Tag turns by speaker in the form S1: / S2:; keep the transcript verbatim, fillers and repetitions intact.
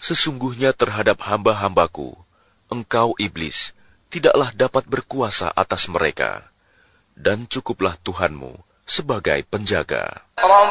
S1: Sesungguhnya terhadap hamba-hambaku, engkau iblis tidaklah dapat berkuasa atas mereka, dan cukuplah Tuhanmu sebagai penjaga.